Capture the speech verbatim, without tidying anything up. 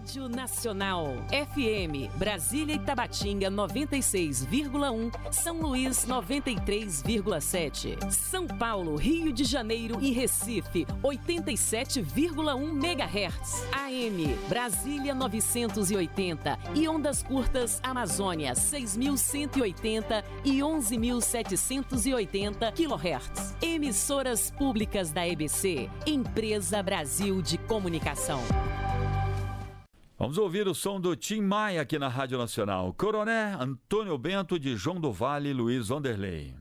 Rádio Nacional. F M, Brasília e Tabatinga noventa e seis vírgula um, São Luís noventa e três vírgula sete. São Paulo, Rio de Janeiro e Recife oitenta e sete vírgula um megahertz. A M, Brasília novecentos e oitenta e ondas curtas Amazônia seis mil cento e oitenta e onze mil setecentos e oitenta quilohertz. Emissoras públicas da E B C, Empresa Brasil de Comunicação. Vamos ouvir o som do Tim Maia aqui na Rádio Nacional. Coroné, Antônio Bento, de João do Vale, Luiz Vanderlei.